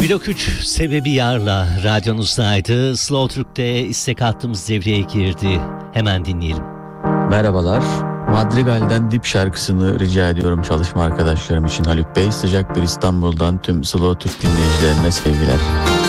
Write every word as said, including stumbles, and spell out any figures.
Blok üç sebebi yarla radyonuzdaydı. Slow Türk'te istek hattımız devreye girdi. Hemen dinleyelim. Merhabalar. Madrigal'den Dip şarkısını rica ediyorum çalışma arkadaşlarım için Haluk Bey. Sıcak bir İstanbul'dan tüm Slow Türk dinleyicilerine sevgiler.